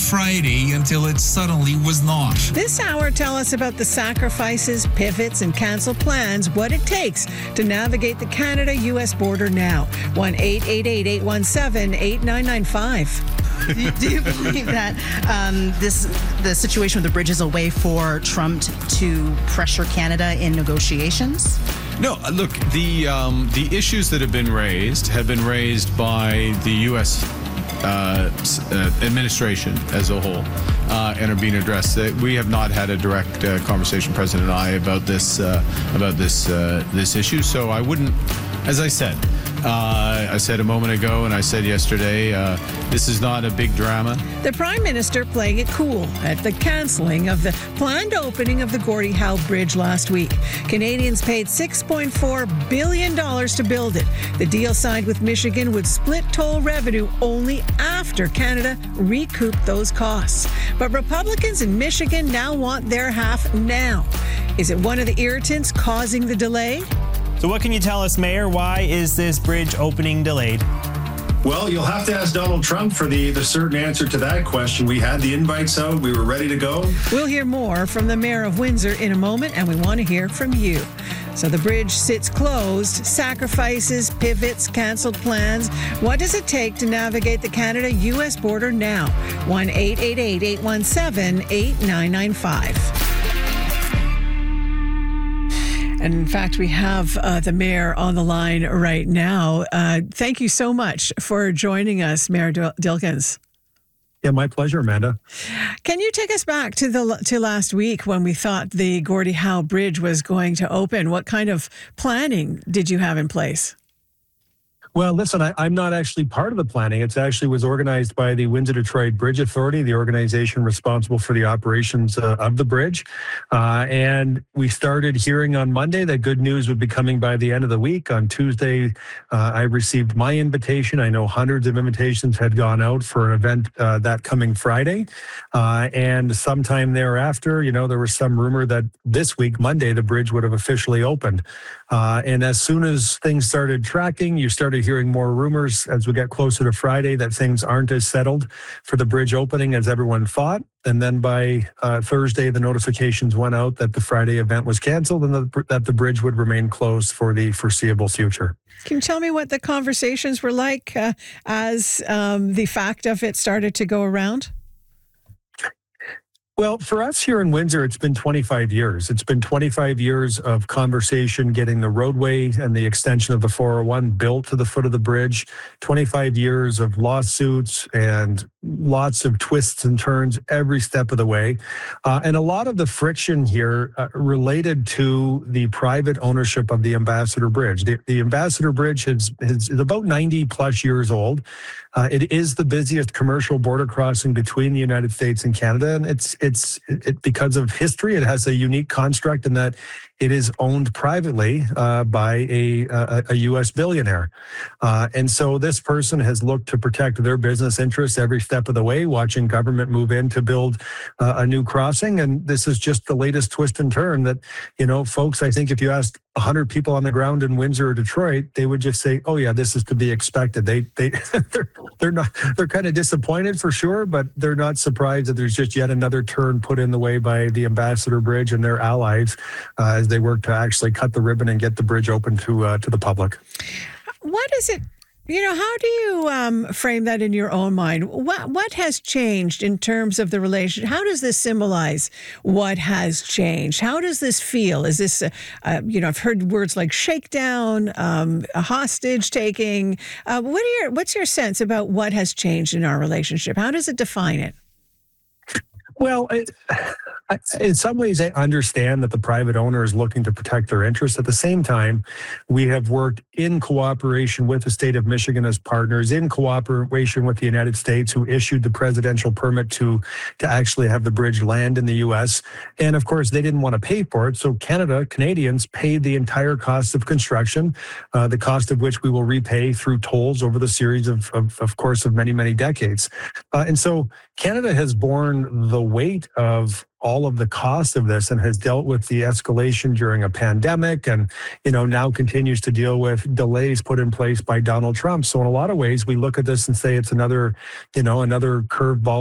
Friday until it suddenly was not. This hour, tell us about the sacrifices, pivots, and canceled plans, what it takes to navigate the Canada-U.S. border now. 1-888-817-8995. Do you believe that the situation with the bridge is a way for Trump to pressure Canada in negotiations? No, look, the issues that have been raised by the U.S. Administration as a whole and are being addressed. We have not had a direct conversation, President and I, about this issue. So I wouldn't, as I said a moment ago, and I said yesterday, this is not a big drama. The Prime Minister playing it cool at the cancelling of the planned opening of the Gordie Howe Bridge last week. Canadians paid $6.4 billion to build it. The deal signed with Michigan would split toll revenue only after Canada recouped those costs. But Republicans in Michigan now want their half now. Is it one of the irritants causing the delay? So what can you tell us, Mayor? Why is this bridge opening delayed? Well, you'll have to ask Donald Trump for the certain answer to that question. We had the invites out. We were ready to go. We'll hear more from the Mayor of Windsor in a moment, and we want to hear from you. So the bridge sits closed, sacrifices, pivots, canceled plans. What does it take to navigate the Canada-U.S. border now? 1-888-817-8995. And in fact, we have the mayor on the line right now. Thank you so much for joining us, Mayor Dilkens. Yeah, my pleasure, Amanda. Can you take us back to last week when we thought the Gordie Howe Bridge was going to open? What kind of planning did you have in place? Well, listen, I'm not actually part of the planning. It actually was organized by the Windsor-Detroit Bridge Authority, the organization responsible for the operations of the bridge. And we started hearing on Monday that good news would be coming by the end of the week. On Tuesday, I received my invitation. I know hundreds of invitations had gone out for an event that coming Friday. And sometime thereafter, there was some rumor that this week, Monday, the bridge would have officially opened. And as soon as things started tracking, you started hearing more rumors as we get closer to Friday that things aren't as settled for the bridge opening as everyone thought. And then by Thursday, the notifications went out that the Friday event was canceled and that the bridge would remain closed for the foreseeable future. Can you tell me what the conversations were like as the fact of it started to go around? Well, for us here in Windsor, it's been 25 years. It's been 25 years of conversation getting the roadway and the extension of the 401 built to the foot of the bridge, 25 years of lawsuits and lots of twists and turns every step of the way. And a lot of the friction here related to the private ownership of the Ambassador Bridge. The Ambassador Bridge is about 90 plus years old. It is the busiest commercial border crossing between the United States and Canada. And it's because of history, it has a unique construct in that it is owned privately by a U.S. billionaire. And so this person has looked to protect their business interests every step of the way, watching government move in to build a new crossing. And this is just the latest twist and turn that, folks, I think if you asked 100 people on the ground in Windsor or Detroit, they would just say, oh yeah, this is to be expected. They're kind of disappointed for sure, but they're not surprised that there's just yet another turn put in the way by the Ambassador Bridge and their allies as they work to actually cut the ribbon and get the bridge open to the public. What is it? How do you frame that in your own mind? What has changed in terms of the relation? How does this symbolize what has changed? How does this feel? Is this, I've heard words like shakedown, a hostage taking. What's your sense about what has changed in our relationship? How does it define it? Well, in some ways, I understand that the private owner is looking to protect their interests. At the same time, we have worked in cooperation with the state of Michigan as partners, in cooperation with the United States, who issued the presidential permit to actually have the bridge land in the U.S. And of course, they didn't want to pay for it. So Canadians paid the entire cost of construction, the cost of which we will repay through tolls over the series of many, many decades. And so Canada has borne the weight of all of the cost of this and has dealt with the escalation during a pandemic and, now continues to deal with delays put in place by Donald Trump. So in a lot of ways, we look at this and say it's another curveball